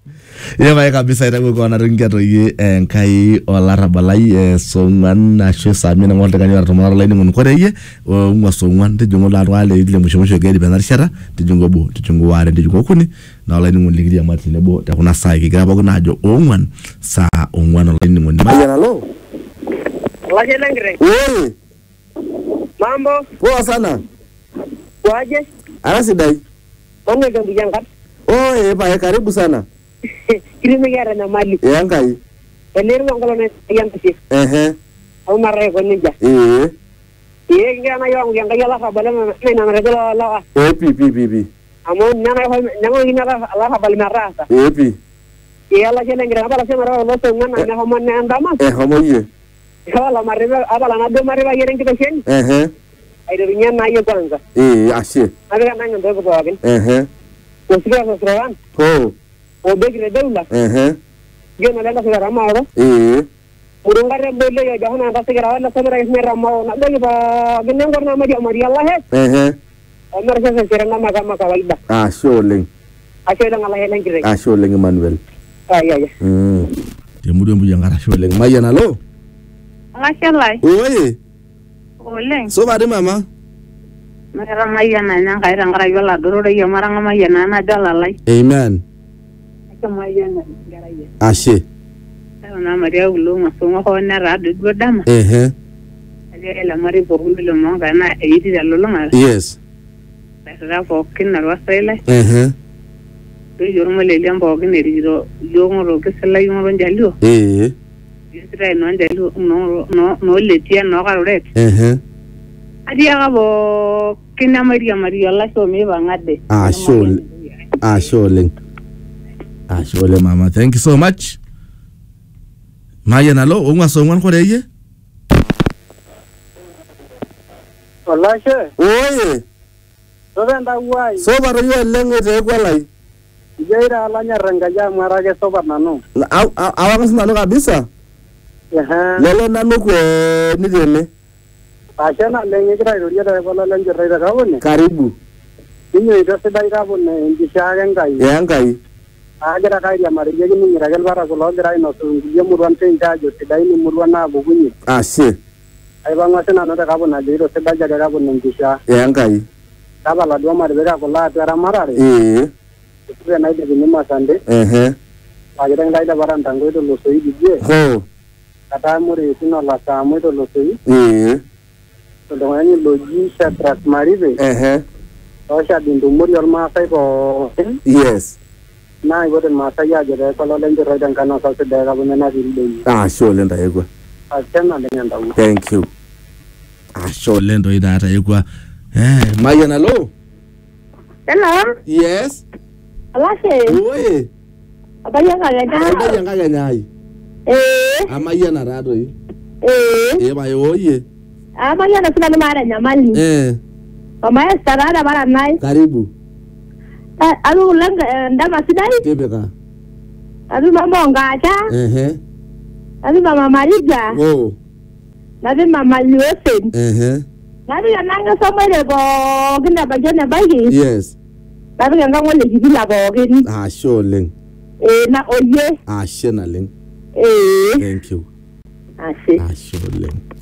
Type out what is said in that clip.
Yeba kabisa itakuwa kwa naringia toyi enkai olarabalai songwan ashu sami na ngolta kanyo atumara laini ngun koreye ngwa songwan tijungo la wale ile mushomusho gedi benarishara tijungo bo tijungo ware tijungo kuni na laini ngun ligiria matine bo takuna saa kigira bako najo ongwan saa ongwan laini ngun mayana lo Waje langre. Mambo. Poa sana. Waje. Arasidai. Onge gambi jangat. Bae karibu sana. Kirime gara na mali. Yangai. Enero ngolo ne yangati. Au mare ko ninja. Ngana yo nganga yala fa bala na na mare dala la. Pi. Amo nyama ina la fa bala marasa. Pi. Yala jene ngira bala se mara lo to ngana na homo ne andama. Homo ye. Kala mare abala na do mare ba yeren kita sen. Ai do nya na yo kwanza. Ashe. Aga na ngando ko bagin. Usira sosrawan. O begre dawla. Gena la se ramawro. Murungare belle ya jahana da se garawa samara isme ramaw na do ba genen gorna ma mari Allah he. Amar se seranga maka walda. Asholeng. Ashe da ngala helen gire. Asholeng Emmanuel. Ya. Te mudo mbu jangara asholeng. Mayana lo. Ngashalai. Oye. Oleng. So bade mama. Mara mayana na kaira ngara yola dorore yo maranga mayana na dalalai. Amen. Mayana ngaraye. Ashe. Na maria ulunga songa ho na radu godama. Ale la mari bogulu lo monga na eiti da lolonga. Yes. Ra fokin na wasela. Do yormo le lembo gneri yo ngoro kesela yo ngoro njalio. Isra no njalio no le tia no garore. Adia gabo kina maria la so me bangade. Asholeng mama, thank you so much. Mayana lo ongwa songwan koreye. Wallahi. Oye. Sobenda wai. Sobaro yo lengo te kwalai. Jaira alanya rangaya marage sobar nanu. Awangas nanu kabisa. Lele nanu ko ni dele. Ashana lenye kira roria da wala lenje raida kabone. Karibu. Inyo ida sedai kabone indisha ngai. Ngai. Agera kai ya mari yegi ni ragal bara ko logra ino sungi yemurwan tenta jo sedai ni murwan na bugunyi. Ashe. Ai bangwa sena no da kabona diro sedai jaga kabone indisha. Ngai. Kabala do mari bega ko la tera marare. Kure na ide ni masande. Agera ngai da baran tango do lo soi dije. Kata muri sino la samu do lo soi. To do ani loji sha tras maribe. Osha bindu muri orma sai ko. Yes. Na iboten masaya jere kalau lenje rodan kana sa se daga bunena dilde. Sholenda yegwa. Achana lenya ndawu. Thank you. Sholenda idata yegwa. Mayana lo. Hello. Yes. Alase. Oye. Abaya nganyai. Amayana rado yi. Bayo oye. Amayana sina mara nyamali. Amaya starada bara nai. Karibu. Alu langa ndama sidai. Kebeka. Alu mama ngacha. Alu mama Marija. Nabi mama Luosen. Nabi yananga somewhere go ginda bajana bagi. Yes. Nabi yanga ngole hibila go gini. Sholeng. Na oye. Shenaleng. Thank you. Ashe. Sholeng.